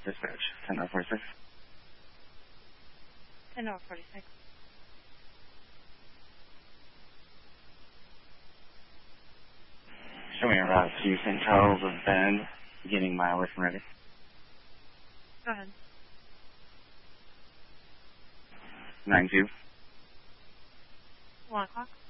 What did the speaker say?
Dispatch, 10-46. 10-46. Show me a route to St. Charles of Bend, beginning mile away from ready. Go ahead. 9-2. 1 o'clock.